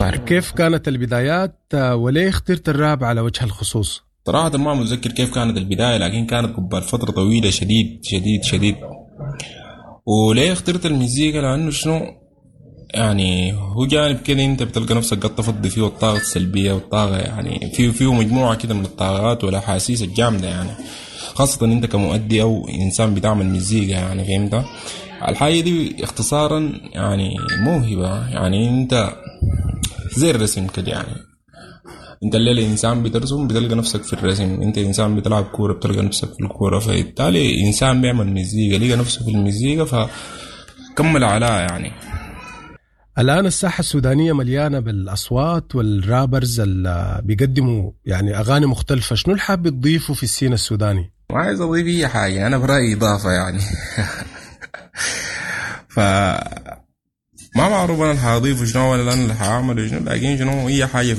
عارف. كيف كانت البدايات وليه اخترت الراب على وجه الخصوص؟ صراحة ما متذكر كيف كانت البداية، لكن كانت قبل فترة طويلة شديد شديد شديد. وليه اخترت المزيكا؟ لأنه شنو يعني، هو جانب كده انت بتلقى نفسك قد تفضي فيه الطاقة السلبية والطاقة، يعني فيه مجموعة كده من الطاقات والأحاسيس الجامدة يعني، خاصة انت كمؤدي او انسان بتعمل مزيكا يعني، فهمت؟ الحاجة دي اختصارا يعني موهبة، يعني انت زي الرسم كده يعني، انت الليلة انسان بترسم بتلقى نفسك في الرسم، انت انسان بتلعب كورة بتلقى نفسك في الكورة، فبالتالي انسان بيعمل مزيكا لقى نفسه في المزيكا فكمل عليها يعني. الآن الساحة السودانية مليانة بالأصوات والرابرز اللي بيقدموا يعني أغاني مختلفة، شنو الحاب تضيفه في السين السوداني؟ ما عايز اضيف اي حاجة، انا برأيي اضافة يعني. ف ما معروف انا اللي حاضيفه شنو ولا انا اللي حاعمله شنو، لكن شنو هي حاجة